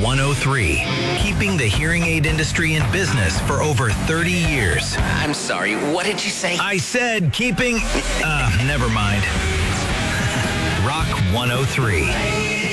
103, keeping the hearing aid industry in business for over 30 years. I'm sorry, what did you say? I said keeping... never mind. Rock 103.